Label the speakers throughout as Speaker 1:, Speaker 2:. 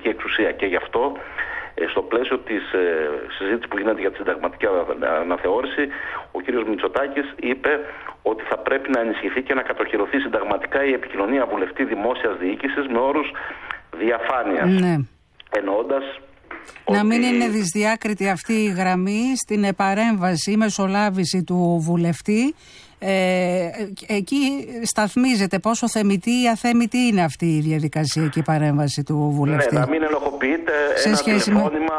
Speaker 1: πολιτική εξουσία. Και γι' αυτό, στο πλαίσιο της συζήτησης που γίνεται για τη συνταγματική αναθεώρηση, ο κύριος Μητσοτάκης είπε ότι θα πρέπει να ενισχυθεί και να κατοχυρωθεί συνταγματικά η επικοινωνία βουλευτή δημόσιας διοίκησης με όρους διαφάνειας.
Speaker 2: Ναι.
Speaker 1: Εννοώντας
Speaker 2: να μην είναι δυσδιάκριτη αυτή η γραμμή στην επαρέμβαση ή μεσολάβηση του βουλευτή. Εκεί σταθμίζεται πόσο θεμιτή ή αθέμητη είναι αυτή η διαδικασία και η παρέμβαση του βουλευτή.
Speaker 1: Ναι, να μην ενοχοποιείται ένα τηλεφώνημα,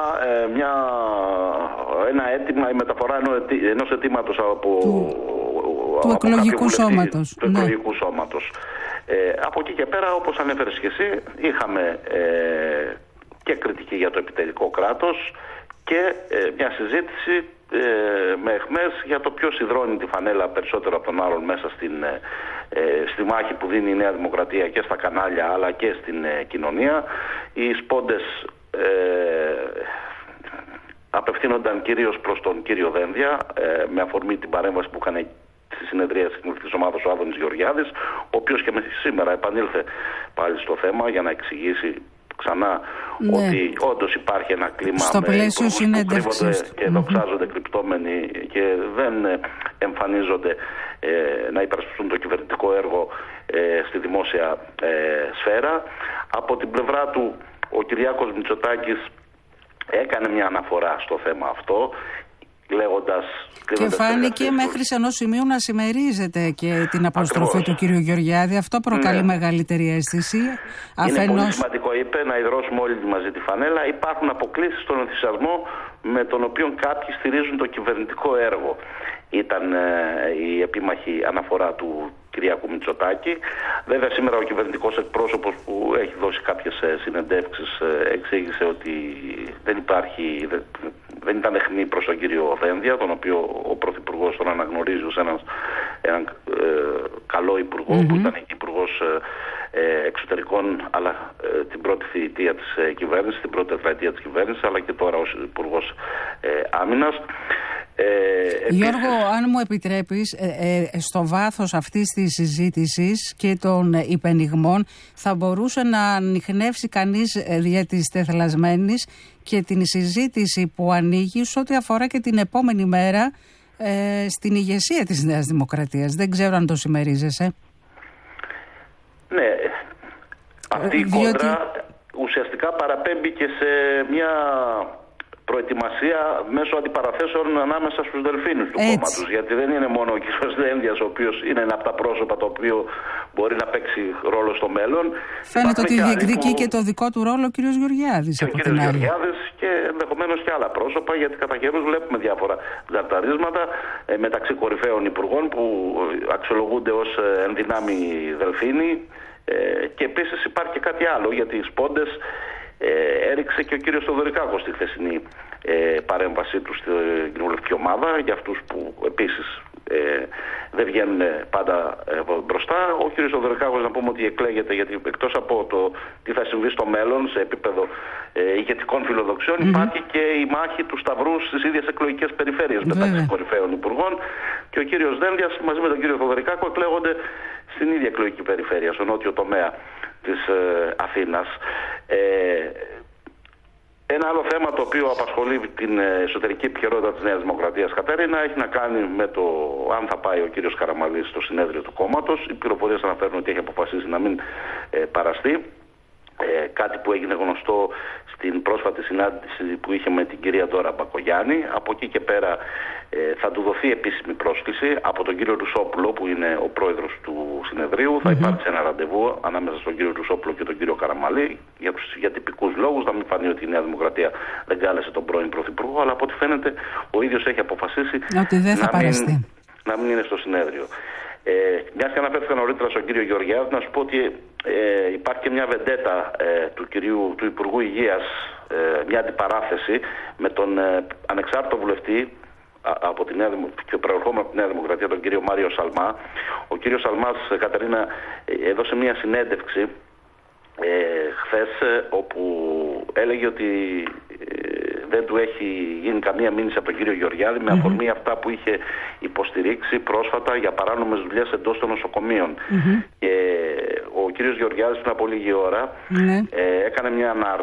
Speaker 1: ένα αίτημα, η μεταφορά ενός αιτήματος
Speaker 2: του εκλογικού σώματος.
Speaker 1: Του εκλογικού σώματος. Από εκεί και πέρα, όπως ανέφερες και εσύ, είχαμε και κριτική για το επιτελικό κράτος και μια συζήτηση με αιχμές για το ποιος υδρώνει τη φανέλα περισσότερο από τον άλλον μέσα στη μάχη που δίνει η Νέα Δημοκρατία και στα κανάλια αλλά και στην κοινωνία. Οι σπόντες απευθύνονταν κυρίως προς τον κύριο Δένδια με αφορμή την παρέμβαση που έκανε στη συνεδρία της κοινωνικής ομάδας ο Άδωνης Γεωργιάδης, ο οποίος και σήμερα επανήλθε πάλι στο θέμα για να εξηγήσει ξανά ότι όντως υπάρχει ένα κλίμα
Speaker 2: στο πλαίσιο συνέντευξης
Speaker 1: που και δοξάζονται κρυπτόμενοι και δεν εμφανίζονται να υπερασπιστούν το κυβερνητικό έργο στη δημόσια σφαίρα. Από την πλευρά του ο Κυριάκος Μητσοτάκης έκανε μια αναφορά στο θέμα αυτό, λέγοντας...
Speaker 2: Και φάνηκε μέχρι σε ενός σημείου να συμμερίζεται και την αποστροφή του κύριου Γεωργιάδη. Αυτό προκαλεί μεγαλύτερη αίσθηση.
Speaker 1: Είναι πολύ σημαντικό, είπε, να υδρώσουμε όλοι μαζί τη φανέλα. Υπάρχουν αποκλίσεις στον ενθουσιασμό με τον οποίο κάποιοι στηρίζουν το κυβερνητικό έργο. Ήταν η επίμαχη αναφορά του Κυριάκου Μητσοτάκη. Βέβαια σήμερα ο κυβερνητικός εκπρόσωπος που έχει δώσει κάποιες συνεντεύξεις εξήγησε ότι δεν ήταν αιχμή προς τον κύριο Δένδια, τον οποίο ο Πρωθυπουργός τον αναγνωρίζει ως έναν καλό υπουργό, που ήταν υπουργός εξωτερικών, αλλά την πρώτη θητεία της κυβέρνησης, την πρώτη τετραετία της κυβέρνησης, αλλά και τώρα ως υπουργός άμυνας.
Speaker 2: Γιώργο, αν μου επιτρέπεις, στο βάθος αυτής της συζήτησης και των υπενιγμών θα μπορούσε να ανιχνεύσει κανείς δια της τεθλασμένης και την συζήτηση που ανοίγει σε ό,τι αφορά και την επόμενη μέρα στην ηγεσία της Νέας Δημοκρατίας. Δεν ξέρω αν το συμμερίζεσαι.
Speaker 1: Ναι, αυτή η κόντρα ουσιαστικά παραπέμπει και σε μια προετοιμασία μέσω αντιπαραθέσεων ανάμεσα στους δελφίνους του κόμματος. Γιατί δεν είναι μόνο ο κ. Δένδιας, ο οποίος είναι ένα από τα πρόσωπα το οποίο μπορεί να παίξει ρόλο στο μέλλον.
Speaker 2: Φαίνεται ότι διεκδικεί και το δικό του ρόλο ο κ. Γεωργιάδης.
Speaker 1: Και ο κ. Γεωργιάδης και ενδεχομένως και άλλα πρόσωπα, γιατί κατά καιρούς βλέπουμε διάφορα δαρταρίσματα μεταξύ κορυφαίων υπουργών που αξιολογούνται ως ενδυνάμει δελφίνοι. Και επίσης υπάρχει και κάτι άλλο, γιατί οι σπόντες έριξε και ο κύριος Θοδωρικάκος στη χθεσινή παρέμβασή του στην κοινοβουλευτική ομάδα, για αυτούς που επίσης δεν βγαίνουν πάντα μπροστά. Ο κύριος Θοδωρικάκος, να πούμε ότι εκλέγεται, γιατί εκτός από το τι θα συμβεί στο μέλλον σε επίπεδο ηγετικών φιλοδοξιών, υπάρχει και η μάχη του σταυρού στις ίδιες εκλογικές περιφέρειες μεταξύ κορυφαίων υπουργών, και ο κύριος Δένδιας μαζί με τον κύριο Θοδωρικάκο εκλέγονται στην ίδια εκλογική περιφέρεια, στο νότιο τομέα της Αθήνας. Ένα άλλο θέμα το οποίο απασχολεί την εσωτερική επικαιρότητα της Νέας Δημοκρατίας, Κατερίνα, έχει να κάνει με το αν θα πάει ο κύριος Καραμανλής στο συνέδριο του κόμματος. Οι πληροφορίες αναφέρουν ότι έχει αποφασίσει να μην παραστεί. Κάτι που έγινε γνωστό στην πρόσφατη συνάντηση που είχε με την κυρία Ντόρα Μπακογιάννη. Από εκεί και πέρα θα του δοθεί επίσημη πρόσκληση από τον κύριο Ρουσόπουλο, που είναι ο πρόεδρος του συνεδρίου. Θα υπάρξει ένα ραντεβού ανάμεσα στον κύριο Ρουσόπουλο και τον κύριο Καραμανλή για τυπικούς λόγους, να μην φανεί ότι η Νέα Δημοκρατία δεν κάλεσε τον πρώην Πρωθυπουργό, αλλά από ό,τι φαίνεται ο ίδιος έχει αποφασίσει
Speaker 2: ότι δεν θα
Speaker 1: να μην είναι στο συνέδριο. Μιας και αναφέρθηκα νωρίτερα στον κύριο Γεωργιάδη, να σου πω ότι υπάρχει και μια βεντέτα του Υπουργού Υγείας, μια αντιπαράθεση με τον ανεξάρτητο βουλευτή και προερχόμενο από τη Νέα Δημοκρατία, τον κύριο Μάριο Σαλμά. Ο κύριος Σαλμάς, Κατερίνα, έδωσε μια συνέντευξη χθες, όπου έλεγε ότι δεν του έχει γίνει καμία μήνυση από τον κύριο Γεωργιάδη με αφορμή αυτά που είχε υποστηρίξει πρόσφατα για παράνομες δουλειές εντός των νοσοκομείων. Και ο κύριος Γεωργιάδης πριν από λίγη ώρα έκανε μια ανάρτηση